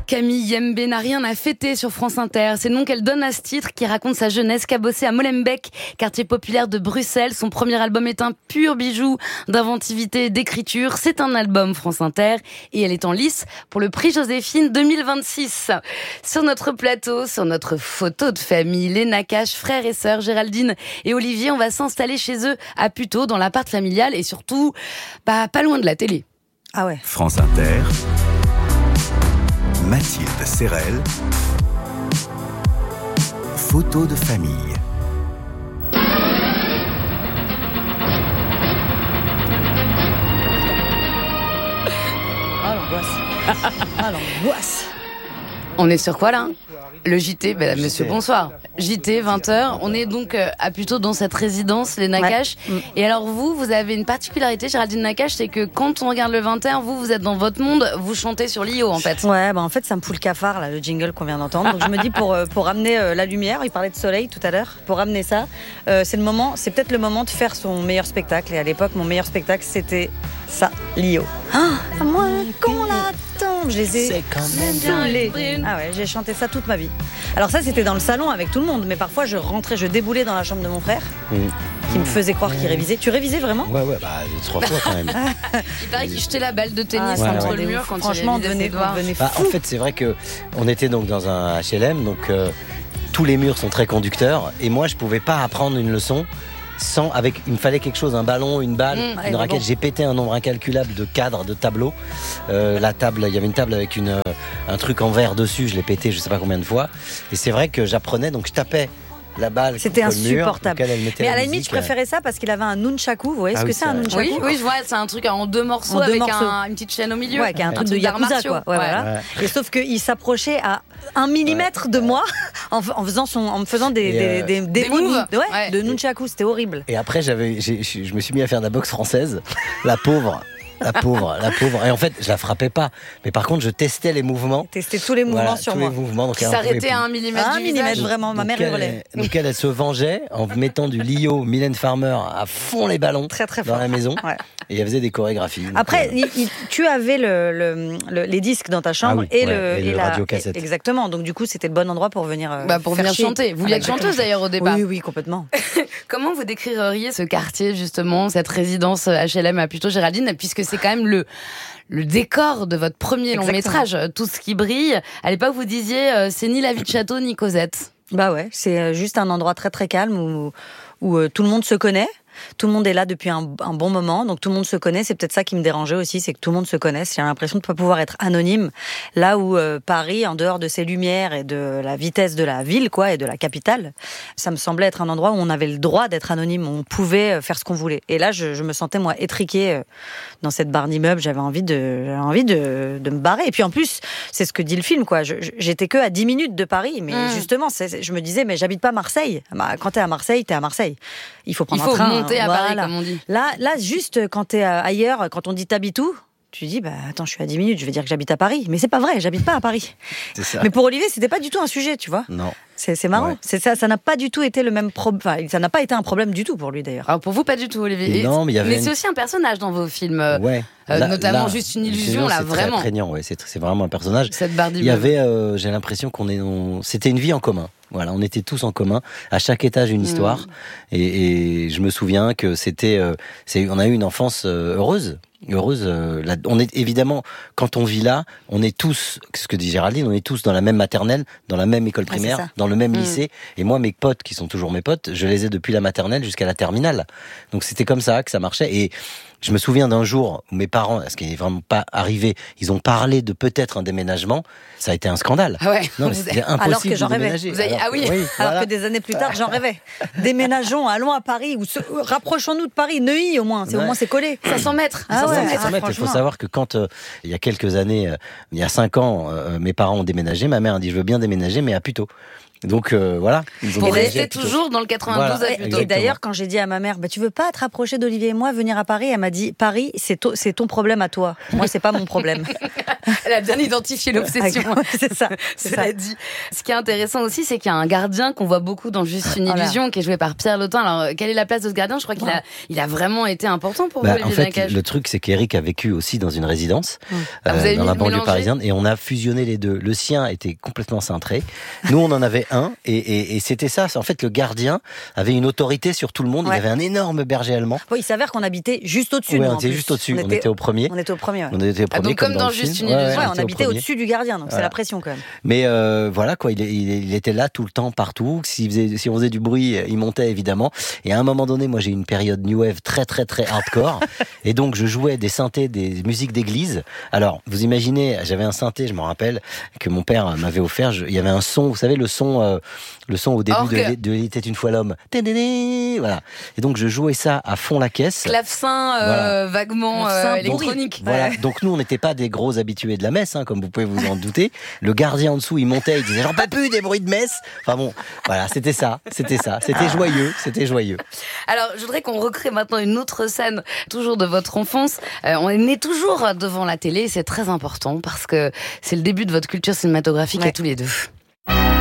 Camille Yembe n'a rien à fêter sur France Inter. C'est le nom qu'elle donne à ce titre qui raconte sa jeunesse, cabossée à Molenbeek, quartier populaire de Bruxelles. Son premier album est un pur bijou d'inventivité et d'écriture. C'est un album France Inter et elle est en lice pour le prix Joséphine 2026. Sur notre plateau, sur notre photo de famille, les Nakache, frères et sœurs, Géraldine et Olivier, on va s'installer chez eux à Puteaux, dans l'appart familial et surtout, pas loin de la télé. Ah ouais. France Inter, Mathilde Serrel, photo de famille. Ah l'angoisse. Ah l'angoisse. On est sur quoi là ? Le JT, monsieur, bonsoir. JT, 20h. On est donc à Puteaux dans cette résidence, les Nakache. Ouais. Et alors vous avez une particularité, Géraldine Nakache, c'est que quand on regarde le 20h, vous êtes dans votre monde, vous chantez sur l'IO en fait. Ouais, en fait ça me fout le cafard là, le jingle qu'on vient d'entendre. Donc je me dis pour ramener la lumière, il parlait de soleil tout à l'heure, pour ramener ça, c'est peut-être le moment de faire son meilleur spectacle. Et à l'époque, mon meilleur spectacle, c'était ça, l'IO. Ah, moi, qu'on l'attend. Je les ai. C'est quand même bien. Ah ouais, j'ai chanté ça toute ma vie. Alors ça, c'était dans le salon avec tout le monde, mais parfois je déboulais dans la chambre de mon frère, qui me faisait croire qu'il révisait. Tu révisais vraiment ? Ouais, 3 fois quand même. Il paraît qu'il jetait la balle de tennis contre le mur quand franchement, il révisait ses devoirs. En fait, c'est vrai que on était donc dans un HLM, donc tous les murs sont très conducteurs, et moi, je pouvais pas apprendre une leçon. Il me fallait quelque chose, un ballon, une balle, une raquette. Bon. J'ai pété un nombre incalculable de cadres, de tableaux. La table, il y avait une table avec un truc en verre dessus, je l'ai pété je sais pas combien de fois. Et c'est vrai que j'apprenais, donc je tapais la balle. C'était contre le mur, insupportable. Mais à la limite, je préférais ça parce qu'il avait un nunchaku. Vous voyez ce que c'est un nunchaku ? Oui, je vois, c'est un truc en 2 morceaux avec une petite chaîne au milieu. Ouais, qui est un truc de Yakuza, quoi. Ouais, voilà. Et sauf qu'il s'approchait à 1 millimètre de moi en me faisant des moves de nunchaku. C'était horrible. Et après, je me suis mis à faire de la boxe française. La pauvre. Et en fait, je la frappais pas. Mais par contre, je testais les mouvements. Testais tous les mouvements sur moi. Donc qui s'arrêtait à 1 millimètre du visage. Vraiment. Ma mère hurlait. Donc elle se vengeait en mettant du Lio, Mylène Farmer à fond les ballons très, très dans la maison. Ouais. Et elle faisait des chorégraphies. Après, tu avais les disques dans ta chambre et le radio-cassette. Exactement. Donc du coup, c'était le bon endroit pour venir venir chanter. Vous vouliez être chanteuse d'ailleurs au départ. Oui, complètement. Comment vous décririez ce quartier justement, cette résidence HLM à Puteaux, Géraldine, puisque c'est quand même le décor de votre premier long métrage, tout ce qui brille. À l'époque, vous disiez, c'est ni la vie de château ni Cosette. Bah ouais, c'est juste un endroit très très calme où tout le monde se connaît. Tout le monde est là depuis un bon moment, donc tout le monde se connaît. C'est peut-être ça qui me dérangeait aussi, c'est que tout le monde se connaisse. J'ai l'impression de ne pas pouvoir être anonyme. Là où Paris, en dehors de ses lumières et de la vitesse de la ville, et de la capitale, ça me semblait être un endroit où on avait le droit d'être anonyme, où on pouvait faire ce qu'on voulait. Et là, je me sentais, moi, étriquée dans cette barre d'immeuble. J'avais envie de me barrer. Et puis en plus, c'est ce que dit le film, J'étais que à 10 minutes de Paris, mais justement, je me disais, mais j'habite pas Marseille. Quand t'es à Marseille, t'es à Marseille. Il faut prendre un train. À Paris, comme on dit. Là, juste quand t'es ailleurs, quand on dit t'habites où, tu dis attends, je suis à 10 minutes, je vais dire que j'habite à Paris. Mais c'est pas vrai, j'habite pas à Paris. C'est ça. Mais pour Olivier, c'était pas du tout un sujet, tu vois. Non. C'est marrant. Ouais. C'est ça n'a pas du tout été le même problème. Enfin, ça n'a pas été un problème du tout pour lui d'ailleurs. Alors pour vous, pas du tout, Olivier. Non, mais c'est aussi un personnage dans vos films. Notamment juste une illusion, là, vraiment. C'est très prégnant, c'est vraiment un personnage. Cette barre d'immeuble. Il y avait, j'ai l'impression c'était une vie en commun. Voilà, on était tous en commun. À chaque étage, une histoire. Et je me souviens que on a eu une enfance heureuse. On est évidemment, quand on vit là, on est tous, ce que dit Géraldine, on est tous dans la même maternelle, dans la même école primaire, dans le même lycée. Et moi, mes potes, qui sont toujours mes potes, je les ai depuis la maternelle jusqu'à la terminale. Donc c'était comme ça que ça marchait. Et je me souviens d'un jour où mes parents, ce qui n'est vraiment pas arrivé, ils ont parlé de peut-être un déménagement. Ça a été un scandale. Ah ouais. Non, mais c'était impossible. Alors que j'en rêvais. Alors que des années plus tard, j'en rêvais. Déménageons, allons à Paris, rapprochons-nous de Paris, Neuilly au moins. Au moins c'est collé. 500 mètres. 500 mètres. Il faut savoir que quand, il y a quelques années, il y a 5 ans, mes parents ont déménagé, ma mère a dit je veux bien déménager, mais à Puteaux. Donc voilà. Ils ont Vous des restez budgets plutôt. toujours dans le 92 Voilà. à plutôt. Exactement. Et d'ailleurs, quand j'ai dit à ma mère, tu veux pas te rapprocher d'Olivier et moi, venir à Paris, elle m'a dit, Paris, c'est ton problème à toi. Moi, c'est pas mon problème. Elle a bien identifié l'obsession. C'est ça. C'est ça. Cela dit. Ce qui est intéressant aussi, c'est qu'il y a un gardien qu'on voit beaucoup dans Juste une illusion, qui est joué par Pierre Lotin. Alors, quelle est la place de ce gardien ? Je crois qu'il a vraiment été important pour vous, En Olivier fait, Nakache. le truc, c'est qu'Éric a vécu aussi dans une résidence, Vous avez dans la banlieue mélangé parisienne, et on a fusionné les deux. Le sien était complètement cintré. Nous, on en avait un, et c'était ça. En fait, le gardien avait une autorité sur tout le monde. Il avait un énorme berger allemand. Bon, il s'avère qu'on habitait juste au-dessus. Oui, nous, on en était plus. juste au-dessus. On était au premier. On était au premier. Ouais. On était au premier, donc comme dans le Juste film. une illusion. Ouais, on était habitait premier. au-dessus du gardien, donc c'est la pression quand même. Mais voilà quoi, il était là tout le temps, partout. Si on faisait du bruit, il montait évidemment. Et à un moment donné, moi j'ai eu une période new wave très très très hardcore. Et donc je jouais des synthés, des musiques d'église. Alors vous imaginez, j'avais un synthé, je me rappelle, que mon père m'avait offert. Il y avait un son, vous savez le son au début de Il était une fois l'homme. Voilà. Et donc je jouais ça à fond la caisse. Clavecin vaguement électronique. Voilà. Donc nous on n'était pas des gros habitués de la messe, comme vous pouvez vous en douter. Le gardien en dessous, il montait, il disait j'en peux plus des bruits de messe. Enfin bon, voilà, c'était ça. C'était joyeux. Alors, je voudrais qu'on recrée maintenant une autre scène, toujours de votre enfance. On est né toujours devant la télé, c'est très important parce que c'est le début de votre culture cinématographique à tous les deux.